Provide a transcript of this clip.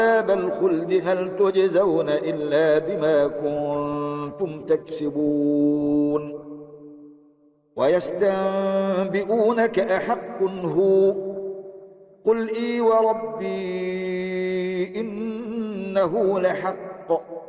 عذاب الخلد هل تجزون إلا بما كنتم تكسبون ويستنبئونك أحق هو قل إي وربي إنه لحق